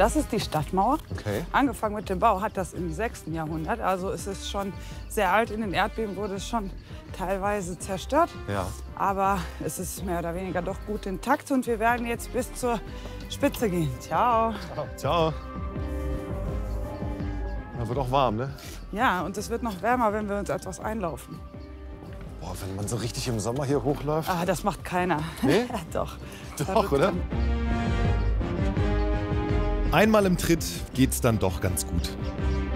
Das ist die Stadtmauer. Okay. Angefangen mit dem Bau hat das im 6. Jahrhundert. Also es ist schon sehr alt. In den Erdbeben wurde es schon teilweise zerstört. Ja. Aber es ist mehr oder weniger doch gut intakt. Und wir werden jetzt bis zur Spitze gehen. Ciao. Ciao. Da wird auch warm, ne? Ja, und es wird noch wärmer, wenn wir uns etwas einlaufen. Boah, wenn man so richtig im Sommer hier hochläuft. Ah, das macht keiner. Nee? Doch. Doch, oder? Einmal im Tritt geht's dann doch ganz gut.